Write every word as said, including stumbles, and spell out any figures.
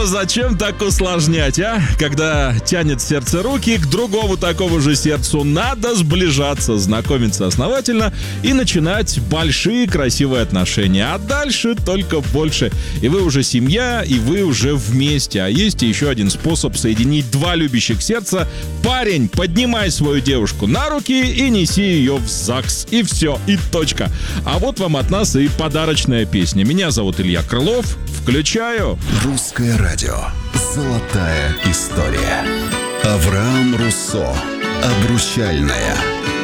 Но зачем так усложнять, а? Когда тянет сердце руки к другому такому же сердцу, надо сближаться, знакомиться основательно и начинать большие красивые отношения. А дальше только больше. И вы уже семья, и вы уже вместе. А есть еще один способ соединить два любящих сердца. Парень, поднимай свою девушку на руки и неси ее в ЗАГС. И все, и точка. А вот вам от нас и подарочная песня. Меня зовут Илья Крылов. Включаю. Русское радио. Золотая история. Авраам Руссо. Обручальная.